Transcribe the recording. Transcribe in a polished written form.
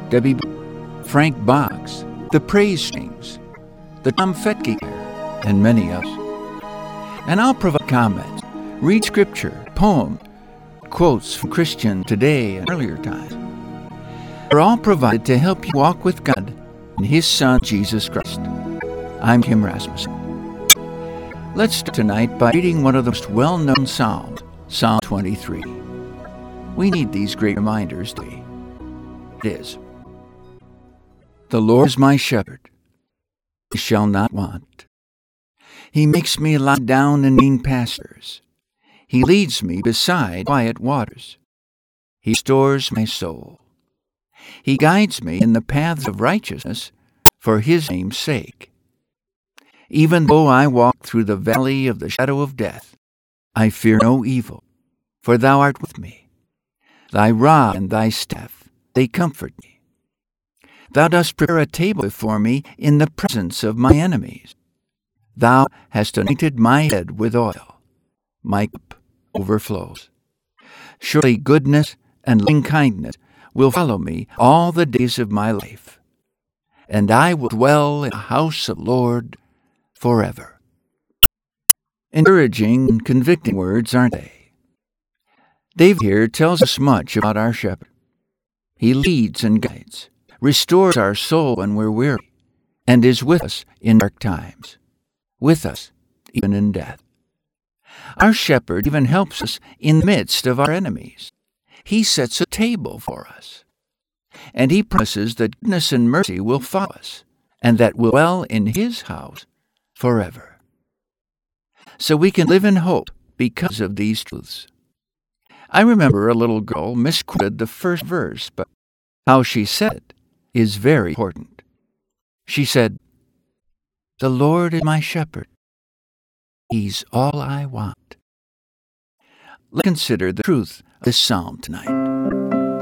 Debbie B., Frank Boggs, the Praise Strings, the Tom Fetke, and many others. And I'll provide comments, read scripture, poems, quotes from Christian today and earlier times. They're all provided to help you walk with God and His Son, Jesus Christ. I'm Kim Rasmussen. Let's start tonight by reading one of the most well-known Psalms, Psalm 23. We need these great reminders today. It is, "The Lord is my shepherd, I shall not want. He makes me lie down in green pastures. He leads me beside quiet waters. He restores my soul. He guides me in the paths of righteousness for His name's sake. Even though I walk through the valley of the shadow of death, I fear no evil, for Thou art with me. Thy rod and Thy staff, they comfort me. Thou dost prepare a table before me in the presence of my enemies. Thou hast anointed my head with oil. My cup overflows. Surely goodness and loving kindness will follow me all the days of my life, and I will dwell in the house of the Lord forever." Encouraging and convicting words, aren't they? David here tells us much about our shepherd. He leads and guides, restores our soul when we're weary, and is with us in dark times, with us even in death. Our shepherd even helps us in the midst of our enemies. He sets a table for us, and He promises that goodness and mercy will follow us, and that we'll dwell in His house forever. So we can live in hope because of these truths. I remember a little girl misquoted the first verse, but how she said it is very important. She said, "The Lord is my shepherd. He's all I want." Let's consider the truth of this psalm tonight.